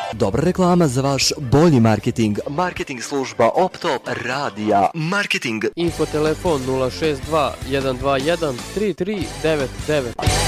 Dobra reklama za vaš bolji marketing. Marketing služba Optop Radija. Marketing. Infotelefon 062 121 3399.